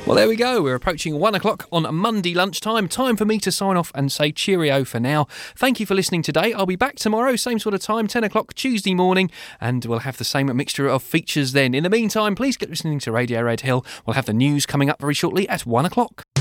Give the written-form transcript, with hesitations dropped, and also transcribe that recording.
Well, there we go. We're approaching 1 o'clock on Monday lunchtime. Time for me to sign off and say cheerio for now. Thank you for listening today. I'll be back tomorrow, same sort of time, 10 o'clock Tuesday morning, and we'll have the same mixture of features then. In the meantime, please keep listening to Radio Red Hill. We'll have the news coming up very shortly at 1 o'clock.